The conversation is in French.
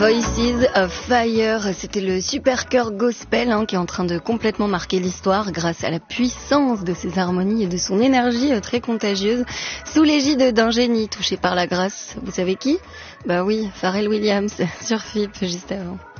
Voices of Fire, c'était le super chœur gospel qui est en train de complètement marquer l'histoire grâce à la puissance de ses harmonies et de son énergie très contagieuse, sous l'égide d'un génie touché par la grâce. Vous savez qui ? Bah oui, Pharrell Williams sur FIP juste avant.